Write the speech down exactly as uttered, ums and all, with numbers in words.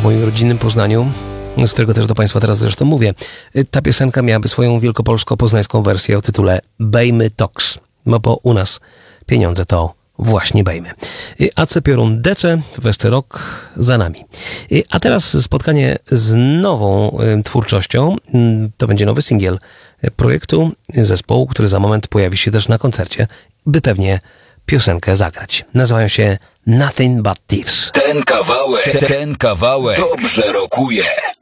moim rodzinnym Poznaniu, z którego też do Państwa teraz zresztą mówię. Ta piosenka miałaby swoją wielkopolsko-poznańską wersję o tytule Bejmy Toks, no bo u nas pieniądze to właśnie bejmy. A C Piorun Dece, Westy Rock za nami. A teraz spotkanie z nową twórczością. To będzie nowy singiel projektu zespołu, który za moment pojawi się też na koncercie, by pewnie piosenkę zagrać. Nazywają się Nothing But Thieves. Ten kawałek, ten kawałek dobrze rokuje.